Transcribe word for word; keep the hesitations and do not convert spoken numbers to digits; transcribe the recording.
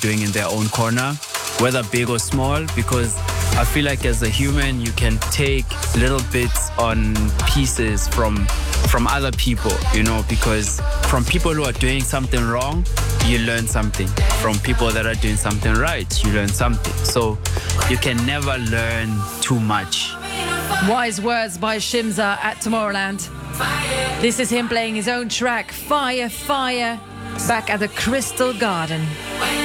doing in their own corner, whether big or small, because I feel like as a human, you can take little bits on pieces from from other people, you know, because from people who are doing something wrong, you learn something. From people that are doing something right, you learn something. So you can never learn too much. Wise words by Shimza at Tomorrowland. This is him playing his own track, Fire, Fire, back at the Crystal Garden.